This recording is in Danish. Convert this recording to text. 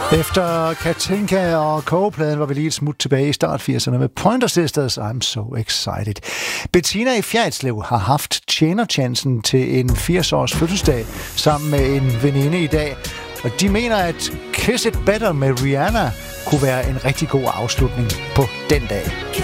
Efter Katinka og kogepladen var vi lige et smut tilbage i start 80'erne med Pointer Sisters, I'm So Excited. Bettina i Fjerritslev har haft tjenerchancen til en 80-års fødselsdag sammen med en veninde i dag. Og de mener, at Kiss It Better med Rihanna kunne være en rigtig god afslutning på den dag.